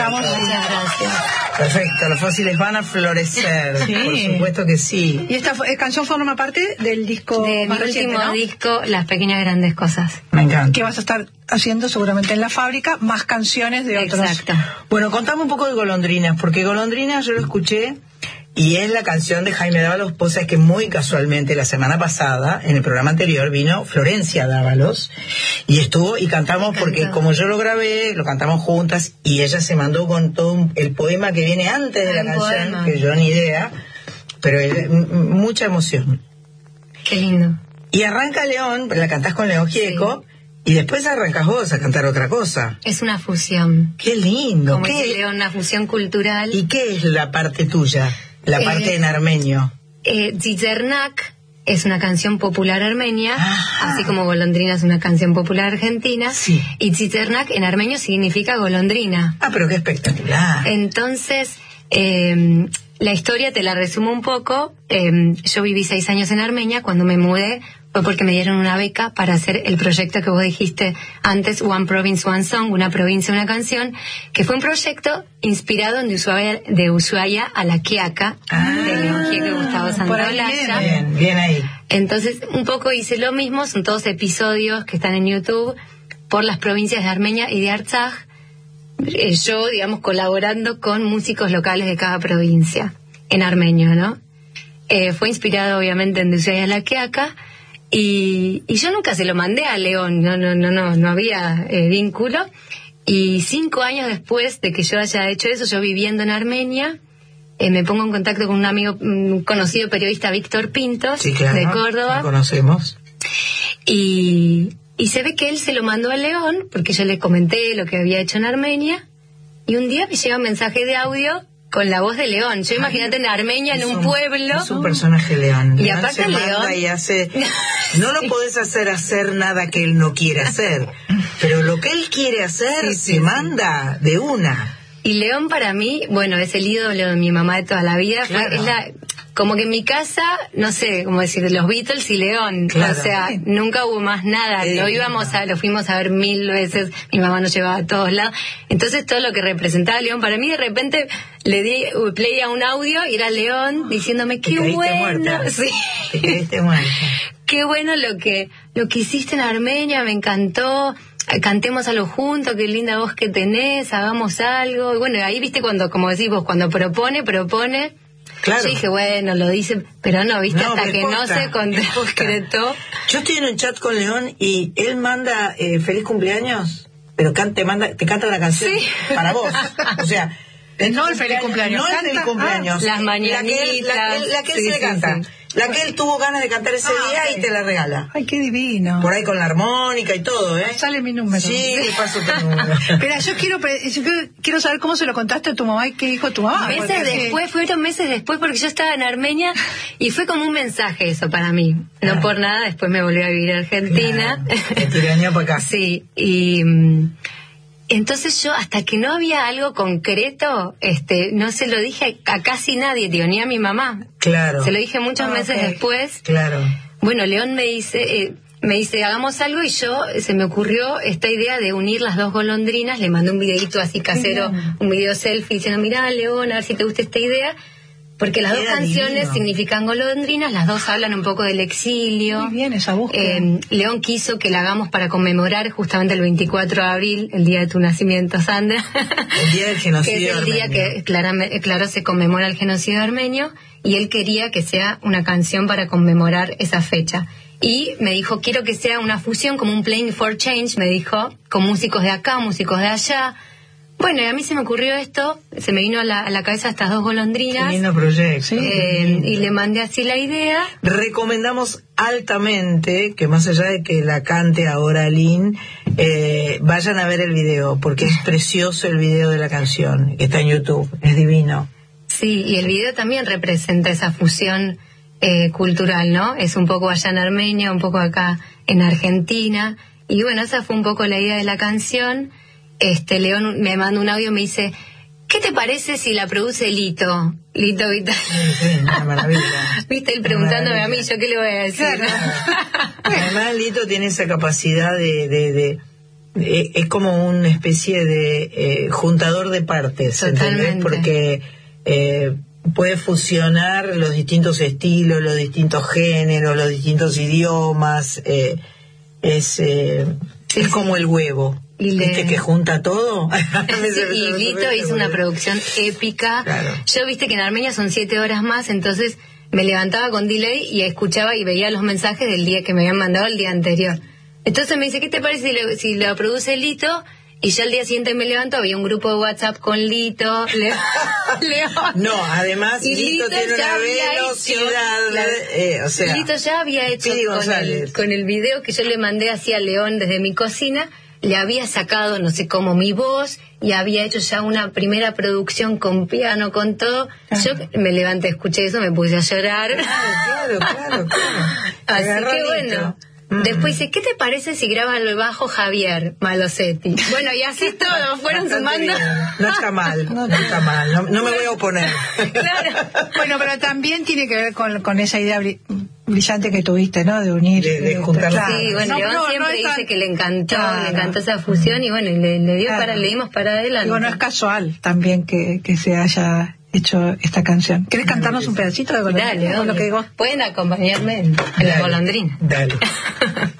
escuchamos. Muchas gracias. Perfecto, los fósiles van a florecer. Sí. Por supuesto que sí. Y esta canción forma parte del disco De mi más reciente, último ¿no? disco, Las Pequeñas Grandes Cosas. Me encanta. Que vas a estar haciendo seguramente en la fábrica más canciones de otros. Exacto. Bueno, contame un poco de Golondrinas, porque Golondrinas yo lo escuché y es la canción de Jaime Dávalos. Vos sabés que muy casualmente la semana pasada, en el programa anterior, vino Florencia Dávalos y estuvo y cantamos porque como yo lo grabé, lo cantamos juntas y ella se mandó con todo el poema que viene antes de la canción, poema. que yo ni idea, pero mucha emoción. Qué lindo. Y arranca León, la cantás con León Gieco, y después arrancas vos a cantar otra cosa. Es una fusión. ¡Qué lindo! Como ¿Qué? dice León, una fusión cultural. ¿Y qué es la parte tuya? La parte en armenio. Zizernak es una canción popular armenia, Ajá. así como Golondrina es una canción popular argentina. Sí. Y Zizernak en armenio significa golondrina. Ah, pero qué espectacular. Entonces, la historia te la resumo un poco. Yo viví 6 años en Armenia. Cuando me mudé fue porque me dieron una beca para hacer el proyecto que vos dijiste antes, One Province, One Song, una provincia, una canción, que fue un proyecto inspirado en de Ushuaia a La Quiaca, de León Gieco y Gustavo Santaolalla. Bien, bien ahí. Entonces, un poco hice lo mismo. Son todos episodios que están en YouTube por las provincias de Armenia y de Artsaj. Yo, digamos, colaborando con músicos locales de cada provincia, en armenio, ¿no? Fue inspirado, obviamente, en Ushuaia La Quiaca, y yo nunca se lo mandé a León, no había vínculo, y 5 años después de que yo haya hecho eso, yo viviendo en Armenia, me pongo en contacto con un amigo, un conocido periodista, Víctor Pintos, Sí, claro, de Córdoba, lo conocemos. y se ve que él se lo mandó a León, porque yo le comenté lo que había hecho en Armenia, y un día me llega un mensaje de audio con la voz de León. Yo imagínate en Armenia, en un pueblo. Es un personaje León. Y León aparte se manda León... y hace... No lo podés hacer nada que él no quiere hacer. Pero lo que él quiere hacer se manda de una. Y León para mí, bueno, es el ídolo de mi mamá de toda la vida. Claro. Como que en mi casa, no sé, como decir, los Beatles y León. Claro. O sea, nunca hubo más nada. Lo fuimos a ver 1000 veces. Mi mamá nos llevaba a todos lados. Entonces todo lo que representaba León, para mí de repente le di play a un audio y era León diciéndome, qué bueno. Muerta. Sí. Te quedaste muerta. Qué bueno lo que hiciste en Armenia, me encantó. Cantemos algo juntos, qué linda voz que tenés, hagamos algo. Y bueno, ahí viste cuando, como decís vos, cuando propone. Claro. Yo dije, bueno, lo dice, pero no, viste, No, hasta que no posta, se concretó. Yo estoy en un chat con León y él manda feliz cumpleaños, pero te canta una canción para vos. O sea, No el feliz cumpleaños. No el feliz cumpleaños. Las mañanitas. La que él se le canta. Sí. La que él tuvo ganas de cantar ese día y te la regala. Ay, qué divino. Por ahí con la armónica y todo, ¿eh? Sale mi número. Sí, le paso tu número. Pero yo quiero saber cómo se lo contaste a tu mamá y qué dijo tu mamá. Fueron meses después, porque yo estaba en Armenia y fue como un mensaje eso para mí. No por nada, después me volví a vivir a Argentina. Te tirañó para acá. Sí, y entonces yo, hasta que no había algo concreto, no se lo dije a casi nadie, tío, ni a mi mamá. Claro. Se lo dije muchos meses después. Claro. Bueno, León me dice, hagamos algo, y se me ocurrió esta idea de unir las dos golondrinas. Le mandé un videito así casero, un video selfie diciendo, mirá, León, a ver si te gusta esta idea. Porque las dos canciones significan golondrinas, las dos hablan un poco del exilio. Muy bien esa búsqueda. León quiso que la hagamos para conmemorar justamente el 24 de abril, el día de tu nacimiento, Sandra. El día del genocidio que es el día armenio. que claro se conmemora el genocidio armenio, y él quería que sea una canción para conmemorar esa fecha. Y me dijo, quiero que sea una fusión, como un Playing for Change, me dijo, con músicos de acá, músicos de allá. Bueno, y a mí se me ocurrió esto, se me vino a la cabeza estas dos golondrinas. Qué lindo proyecto. Y le mandé así la idea. Recomendamos altamente que, más allá de que la cante ahora Lynn, vayan a ver el video, porque es precioso el video de la canción, que está en YouTube, es divino. Sí, y el video también representa esa fusión cultural, ¿no? Es un poco allá en Armenia, un poco acá en Argentina. Y bueno, esa fue un poco la idea de la canción. León me manda un audio y me dice, ¿qué te parece si la produce Lito? Lito Vital. Sí, una maravilla. Viste, él preguntándome a mí, ¿yo qué le voy a decir? Además, Lito tiene esa capacidad de es como una especie de juntador de partes, ¿entendés? Porque puede fusionar los distintos estilos, los distintos géneros, los distintos idiomas. Es como el huevo. ¿Viste que junta todo? Y Lito hizo una producción épica. Claro. Yo, viste que en Armenia son 7 horas más, entonces me levantaba con delay y escuchaba y veía los mensajes del día que me habían mandado el día anterior. Entonces me dice, ¿qué te parece si lo produce Lito? Y yo al día siguiente me levanto, había un grupo de WhatsApp con Lito. No, además Lito tiene una velocidad. O sea, Lito ya había hecho con el video que yo le mandé hacia León desde mi cocina, le había sacado, no sé cómo, mi voz, y había hecho ya una primera producción con piano, con todo. Yo me levanté, escuché eso, me puse a llorar. Claro. Así que bueno. Después dice, ¿qué te parece si graba el bajo Javier Malosetti? Bueno, y así todo, fueron sumando. No está mal, no me voy a oponer. Claro. Bueno, pero también tiene que ver con esa idea brillante que tuviste, ¿no? De unir. De juntar. Sí, bueno, León siempre dice que le encantó esa fusión y bueno, le dimos para adelante. Digo, no es casual también que se haya hecho esta canción. ¿Querés cantarnos un pedacito de Golondrina? Dale, lo que digo. Pueden acompañarme en la Golondrina. Dale.